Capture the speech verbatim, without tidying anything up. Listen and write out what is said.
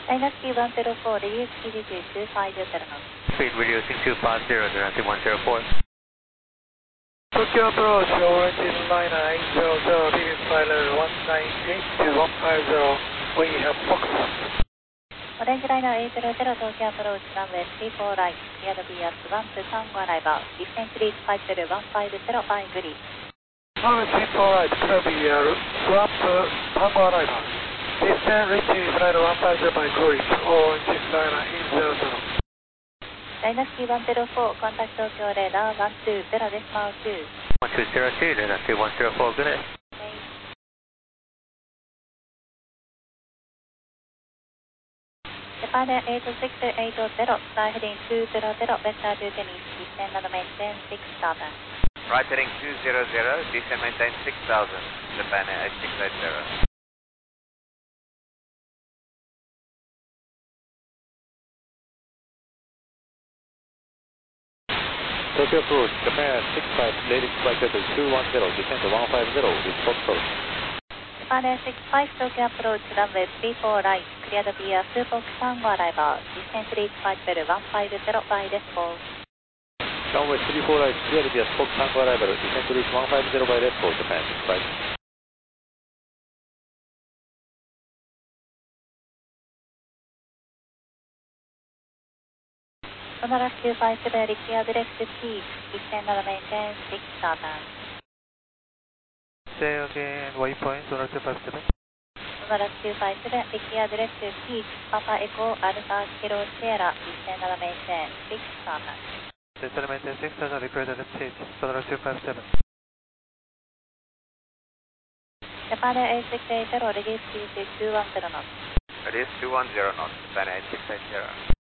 Dynasty one zero four, reduce speed to two five zero knots. Speed reducing two five zero, Dynasty one zero four. Tokyo approach, origin liner eight zero zero, biggest liner one nine eight to one five zero, we have Fox. Orange liner eight zero zero, Tokyo approach, runway three four right, clear the B S one to Tango arrival, distance reach five zero one five zero by grid. Runway three four right, clear the one to Tango arrival, distance reach flight one five zero by grid, origin liner eight zero zero. Dynasty one zero four, contact Tokyo radar one two zero decimal two. one two zero two, Dynasty one zero four, good day. Japan eight six eight zero, fly heading two zero zero, vector to Tennis, descend and maintain six thousand. Right heading two zero zero, descend maintain six thousand, Japan eight six eight zero. Tokyo approach, Japan six five, ladies flight level two one zero, descend to one five zero with Foxtrot. Japan six five, Tokyo approach, runway three four right, clear the B S Fox Tango arrival, distance reach five zero one five zero by decibel. Runway three four right, clear the B S Fox Tango arrival, descend reach one five zero by decibel, Japan six five. Sonora two five seven, clear direct speed, descend and maintain six thousand. Say again, waypoint, Sonora two five seven. Sonora two five seven, clear direct speed, Papa Echo Alpha Kilo Sierra, descend and maintain six thousand. Descend and maintain six thousand, declare the speed, Sonora two five seven. Japan eight six eight zero, reduce speed to two one zero knots. Reduce two one zero knots, Japan eight six eight zero.